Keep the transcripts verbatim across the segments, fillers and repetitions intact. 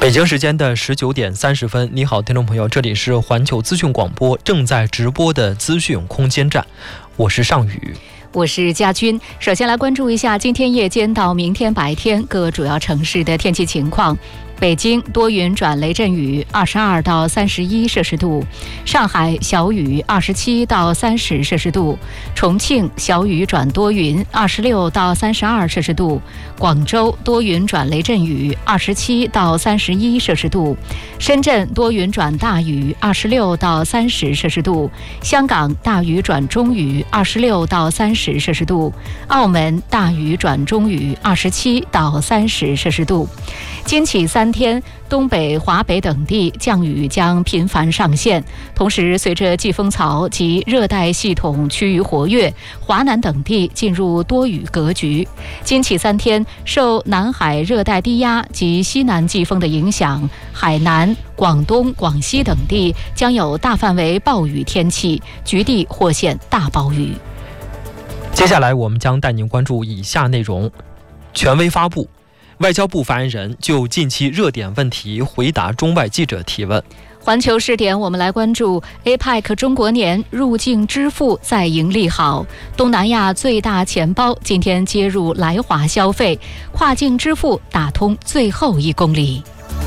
北京时间的十九点三十分，你好，听众朋友，这里是环球资讯广播正在直播的资讯空间站，我是尚宇， 我是佳君。首先来关注一下今天夜间到明天白天各主要城市的天气情况。北京多云转雷阵雨，二十二到三十一摄氏度；上海小雨，二十七到三十摄氏度；重庆小雨转多云，二十六到三十二摄氏度；广州多云转雷阵雨，二十七到三十一摄氏度；深圳多云转大雨，二十六到三十摄氏度；香港大雨转中雨，二十六到三十摄氏度；澳门大雨转中雨，二十七到三十摄氏度。今起三天，东北、华北等地降雨将频繁上现，同时随着季风槽及热带系统趋于活跃，华南等地进入多雨格局。今起三天，受南海热带低压及西南季风的影响，海南、广东、广西等地将有大范围暴雨天气，局地或现大暴雨。 接下来我们将带您关注以下内容：权威发布，外交部发言人就近期热点问题回答中外记者提问。 环球视点，我们来关注 A P E C 中国年入境支付再迎利好，东南亚最大钱包今天接入来华消费，跨境支付打通最后一公里。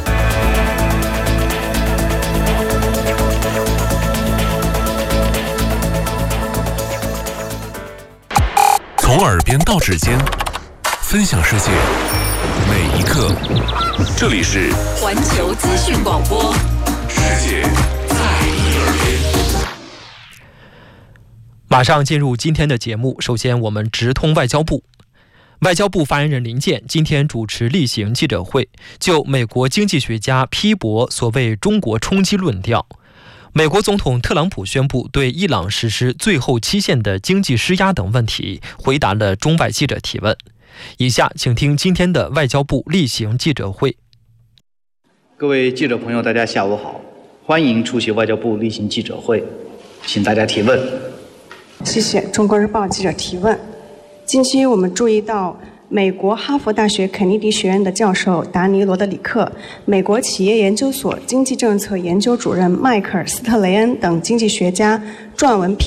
从耳边到指尖，分享世界每一刻。这里是环球资讯广播， 世界在你耳边。 马上进入今天的节目，首先我们直通外交部。外交部发言人林健今天主持例行记者会，就美国经济学家批驳所谓中国冲击论调，美国总统特朗普宣布对伊朗实施最后期限的经济施压等问题，回答了中外记者提问。以下请听今天的外交部例行记者会。 各位记者朋友，大家下午好，欢迎出席外交部例行记者会，请大家提问。 谢谢中国日报记者提问。近期我们注意到，美国哈佛大学肯尼迪学院的教授达尼·罗德里克、美国企业研究所经济政策研究主任迈克尔·斯特雷恩等经济学家撰文